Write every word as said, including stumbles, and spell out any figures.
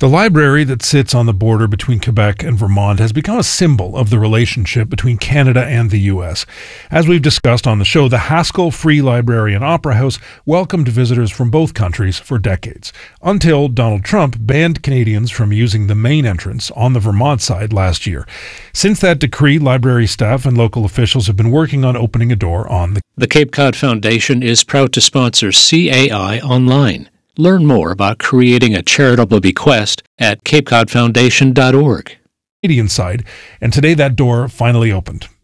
The library that sits on the border between Quebec and Vermont has become a symbol of the relationship between Canada and the U S. As we've discussed on the show, the Haskell Free Library and Opera House welcomed visitors from both countries for decades, until Donald Trump banned Canadians from using the main entrance on the Vermont side last year. Since that decree, library staff and local officials have been working on opening a door on the... The Cape Cod Foundation is proud to sponsor C A I Online. Learn more about creating a charitable bequest at cape cod foundation dot org. Canadian side, and today that door finally opened.